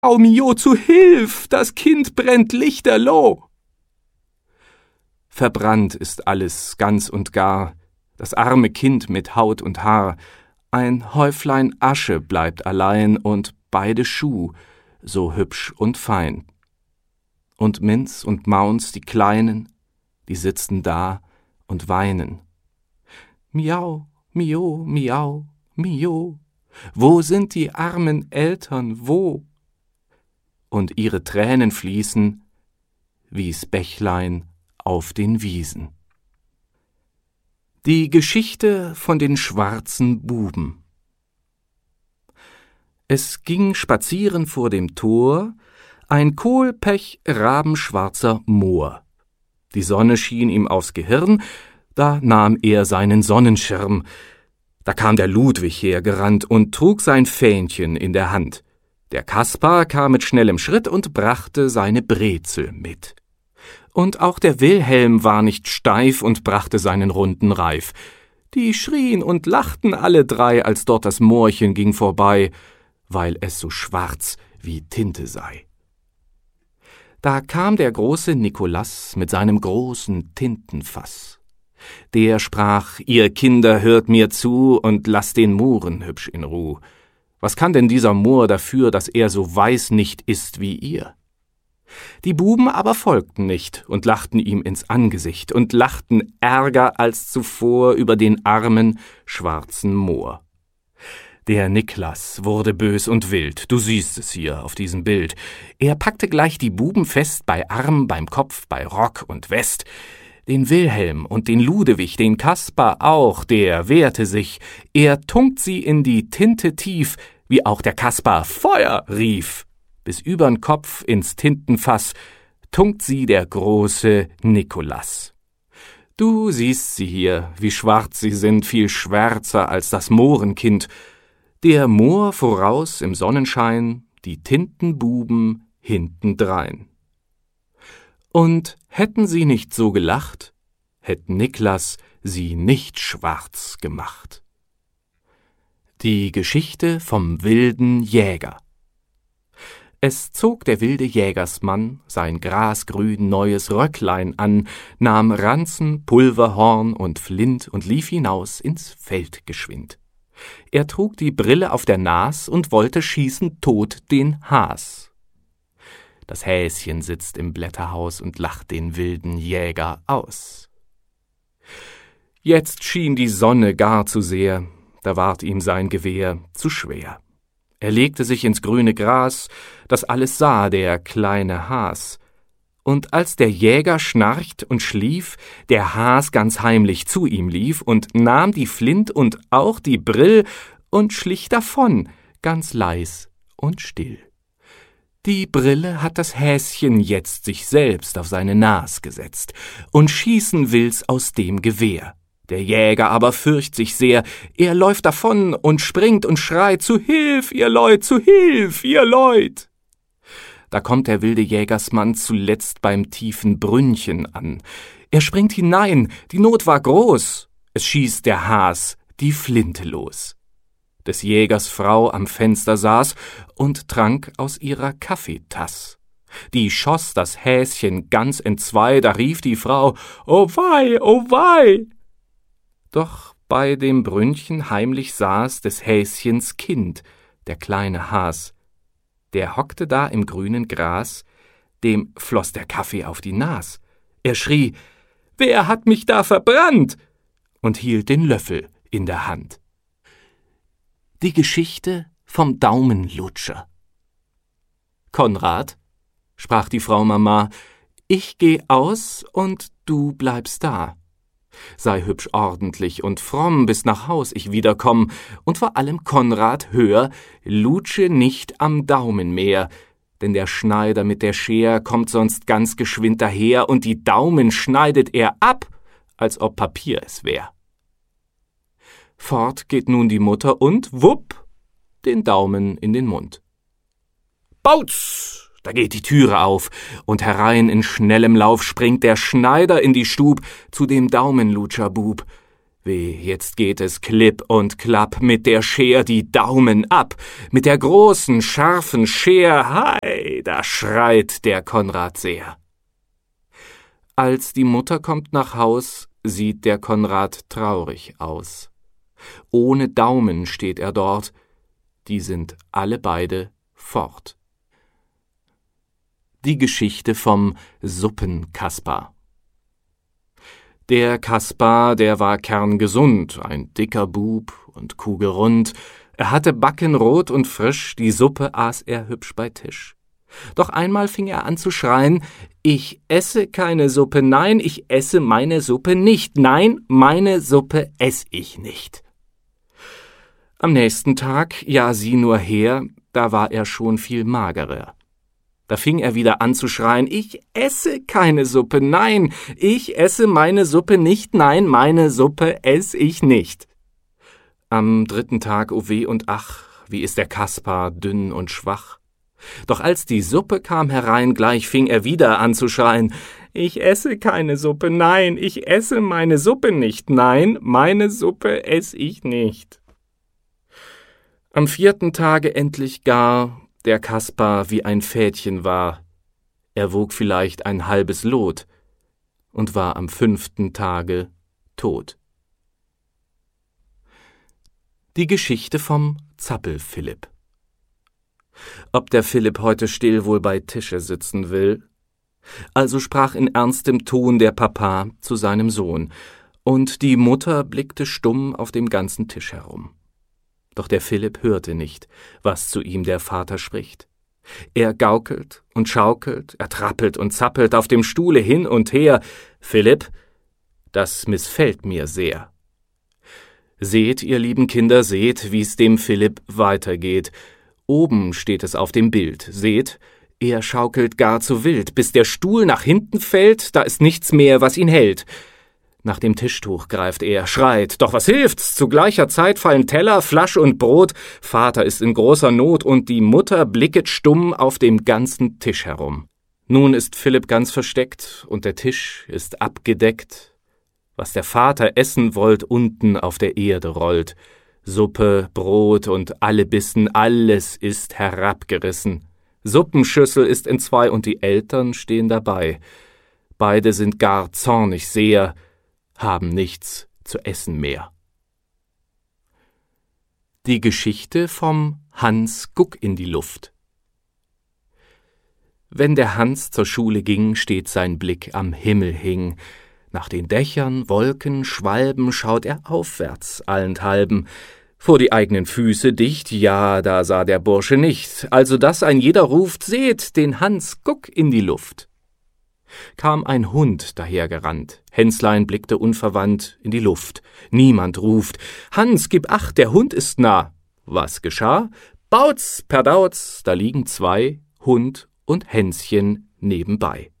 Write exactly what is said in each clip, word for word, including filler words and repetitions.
Au mio, zu Hilf, das Kind brennt lichterloh! Verbrannt ist alles ganz und gar, das arme Kind mit Haut und Haar, ein Häuflein Asche bleibt allein und beide Schuh, so hübsch und fein. Und Minz und Maunz, die Kleinen, die sitzen da und weinen. Miau, mio, miau, mio, wo sind die armen Eltern, wo? Und ihre Tränen fließen wie's Bächlein auf den Wiesen. Die Geschichte von den schwarzen Buben. Es ging spazieren vor dem Tor ein kohlpech-rabenschwarzer Mohr. Die Sonne schien ihm aufs Gehirn, da nahm er seinen Sonnenschirm. Da kam der Ludwig hergerannt und trug sein Fähnchen in der Hand. Der Kaspar kam mit schnellem Schritt und brachte seine Brezel mit. Und auch der Wilhelm war nicht steif und brachte seinen runden Reif. Die schrien und lachten alle drei, als dort das Mohrchen ging vorbei, weil es so schwarz wie Tinte sei. Da kam der große Nikolaus mit seinem großen Tintenfass. Der sprach: »Ihr Kinder, hört mir zu und lasst den Mohren hübsch in Ruh. Was kann denn dieser Mohr dafür, dass er so weiß nicht ist wie ihr?« Die Buben aber folgten nicht und lachten ihm ins Angesicht und lachten ärger als zuvor über den armen, schwarzen Mohr. Der Niklas wurde bös und wild, du siehst es hier auf diesem Bild. Er packte gleich die Buben fest bei Arm, beim Kopf, bei Rock und West. Den Wilhelm und den Ludewig, den Kaspar auch, der wehrte sich. Er tunkt sie in die Tinte tief, wie auch der Kaspar Feuer rief. Bis übern Kopf ins Tintenfass tunkt sie der große Nikolaus. Du siehst sie hier, wie schwarz sie sind, viel schwärzer als das Mohrenkind. Der Mohr voraus im Sonnenschein, die Tintenbuben hintendrein. Und hätten sie nicht so gelacht, hätt Niklas sie nicht schwarz gemacht. Die Geschichte vom wilden Jäger. Es zog der wilde Jägersmann sein grasgrün neues Röcklein an, nahm Ranzen, Pulverhorn und Flint und lief hinaus ins Feld geschwind. Er trug die Brille auf der Nas und wollte schießen tot den Has. Das Häschen sitzt im Blätterhaus und lacht den wilden Jäger aus. Jetzt schien die Sonne gar zu sehr, da ward ihm sein Gewehr zu schwer. Er legte sich ins grüne Gras, das alles sah der kleine Has. Und als der Jäger schnarcht und schlief, der Has ganz heimlich zu ihm lief und nahm die Flint und auch die Brill und schlich davon, ganz leis und still. Die Brille hat das Häschen jetzt sich selbst auf seine Nas gesetzt und schießen will's aus dem Gewehr. Der Jäger aber fürcht sich sehr, er läuft davon und springt und schreit: »Zu Hilf, ihr Leut, zu Hilf, ihr Leut!« Da kommt der wilde Jägersmann zuletzt beim tiefen Brünnchen an. Er springt hinein, die Not war groß, es schießt der Has die Flinte los. Des Jägers Frau am Fenster saß und trank aus ihrer Kaffeetass. Die schoss das Häschen ganz entzwei, da rief die Frau: »Oh wei, oh wei!« Doch bei dem Brünnchen heimlich saß des Häschens Kind, der kleine Has. Der hockte da im grünen Gras, dem floss der Kaffee auf die Nas. Er schrie: »Wer hat mich da verbrannt?« und hielt den Löffel in der Hand. Die Geschichte vom Daumenlutscher. »Konrad«, sprach die Frau Mama, »ich geh aus und du bleibst da. Sei hübsch ordentlich und fromm, bis nach Haus ich wiederkomm, und vor allem, Konrad, hör, lutsche nicht am Daumen mehr, denn der Schneider mit der Scher kommt sonst ganz geschwind daher, und die Daumen schneidet er ab, als ob Papier es wär.« Fort geht nun die Mutter und, wupp, den Daumen in den Mund. Bautz! Da geht die Türe auf, und herein in schnellem Lauf springt der Schneider in die Stub zu dem Daumenlutscherbub. Weh, jetzt geht es klipp und klapp, mit der Scher die Daumen ab, mit der großen, scharfen Scher, hei, da schreit der Konrad sehr. Als die Mutter kommt nach Haus, sieht der Konrad traurig aus. Ohne Daumen steht er dort, die sind alle beide fort. Die Geschichte vom Suppenkaspar. Der Kaspar, der war kerngesund, ein dicker Bub und kugelrund. Er hatte Backen rot und frisch, die Suppe aß er hübsch bei Tisch. Doch einmal fing er an zu schreien, »Ich esse keine Suppe, nein, ich esse meine Suppe nicht, nein, meine Suppe ess ich nicht.« Am nächsten Tag, ja sieh nur her, da war er schon viel magerer. Da fing er wieder an zu schreien, »Ich esse keine Suppe, nein, ich esse meine Suppe nicht, nein, meine Suppe ess ich nicht.« Am dritten Tag, o weh und ach, wie ist der Kaspar dünn und schwach. Doch als die Suppe kam herein, gleich fing er wieder an zu schreien, »Ich esse keine Suppe, nein, ich esse meine Suppe nicht, nein, meine Suppe ess ich nicht.« Am vierten Tage endlich gar, der Kaspar wie ein Fädchen war. Er wog vielleicht ein halbes Lot und war am fünften Tage tot. Die Geschichte vom Zappel-Philipp. Ob der Philipp heute still wohl bei Tische sitzen will? Also sprach in ernstem Ton der Papa zu seinem Sohn, und die Mutter blickte stumm auf dem ganzen Tisch herum. Doch der Philipp hörte nicht, was zu ihm der Vater spricht. Er gaukelt und schaukelt, er trappelt und zappelt auf dem Stuhle hin und her. »Philipp, das missfällt mir sehr.« Seht, ihr lieben Kinder, seht, wie's dem Philipp weitergeht. Oben steht es auf dem Bild. Seht, er schaukelt gar zu wild, bis der Stuhl nach hinten fällt, da ist nichts mehr, was ihn hält. Nach dem Tischtuch greift er, schreit, doch was hilft's? Zu gleicher Zeit fallen Teller, Flasch und Brot. Vater ist in großer Not und die Mutter blicket stumm auf dem ganzen Tisch herum. Nun ist Philipp ganz versteckt und der Tisch ist abgedeckt. Was der Vater essen wollt, unten auf der Erde rollt. Suppe, Brot und alle Bissen, alles ist herabgerissen. Suppenschüssel ist entzwei und die Eltern stehen dabei. Beide sind gar zornig sehr, haben nichts zu essen mehr. Die Geschichte vom Hans Guck in die Luft. Wenn der Hans zur Schule ging, stets sein Blick am Himmel hing. Nach den Dächern, Wolken, Schwalben schaut er aufwärts allenthalben. Vor die eigenen Füße dicht, ja, da sah der Bursche nicht, also dass ein jeder ruft, seht, den Hans Guck in die Luft. Kam ein Hund dahergerannt, Hännslein blickte unverwandt in die Luft. Niemand ruft, Hans, gib acht, der Hund ist nah. Was geschah? Bautz, perdauz, da liegen zwei, Hund und Hänschen nebenbei.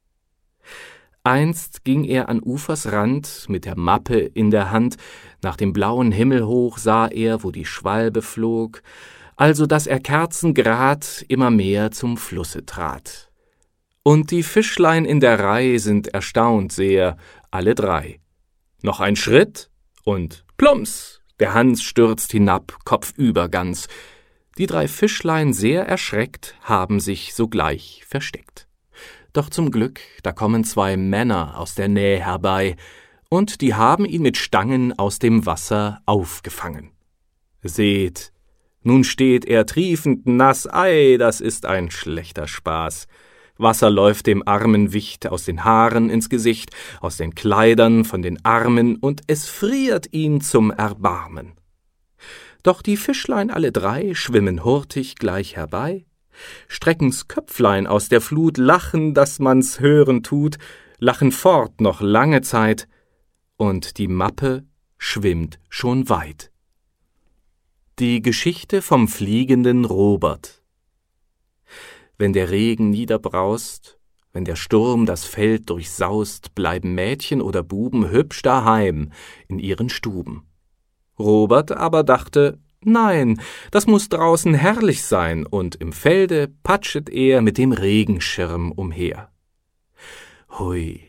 Einst ging er an Ufers Rand mit der Mappe in der Hand, nach dem blauen Himmel hoch sah er, wo die Schwalbe flog, also dass er kerzengrad immer mehr zum Flusse trat. Und die Fischlein in der Reih sind erstaunt sehr, alle drei. Noch ein Schritt und plumps, der Hans stürzt hinab, kopfüber ganz. Die drei Fischlein sehr erschreckt, haben sich sogleich versteckt. Doch zum Glück, da kommen zwei Männer aus der Nähe herbei, und die haben ihn mit Stangen aus dem Wasser aufgefangen. Seht, nun steht er triefend nass, ei, das ist ein schlechter Spaß. Wasser läuft dem armen Wicht aus den Haaren ins Gesicht, aus den Kleidern, von den Armen, und es friert ihn zum Erbarmen. Doch die Fischlein alle drei schwimmen hurtig gleich herbei, strecken's Köpflein aus der Flut, lachen, dass man's hören tut, lachen fort noch lange Zeit, und die Mappe schwimmt schon weit. Die Geschichte vom fliegenden Robert. Wenn der Regen niederbraust, wenn der Sturm das Feld durchsaust, bleiben Mädchen oder Buben hübsch daheim in ihren Stuben. Robert aber dachte, nein, das muß draußen herrlich sein, und im Felde patschet er mit dem Regenschirm umher. Hui,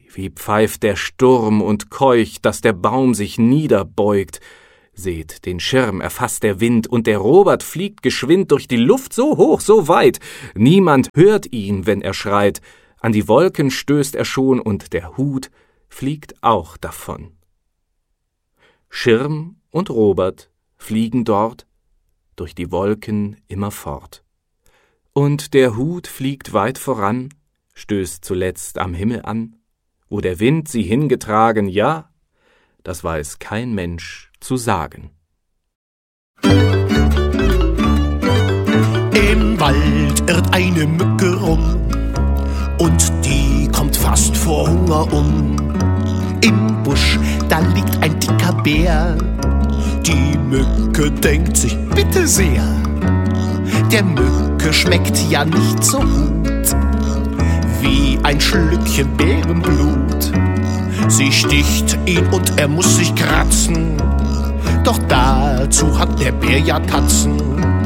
Wie pfeift der Sturm und keucht, dass der Baum sich niederbeugt. Seht, den Schirm erfasst der Wind, und der Robert fliegt geschwind durch die Luft so hoch, so weit. Niemand hört ihn, wenn er schreit. An die Wolken stößt er schon, und der Hut fliegt auch davon. Schirm und Robert fliegen dort durch die Wolken immerfort. Und der Hut fliegt weit voran, stößt zuletzt am Himmel an, wo der Wind sie hingetragen, ja, das weiß kein Mensch zu sagen. Im Wald irrt eine Mücke rum, und die kommt fast vor Hunger um. Im Busch, da liegt ein dicker Bär. Die Mücke denkt sich, bitte sehr, der Mücke schmeckt ja nicht so gut wie ein Schlückchen Bärenblut. Sie sticht ihn und er muss sich kratzen, doch dazu hat der Bär ja Tatzen.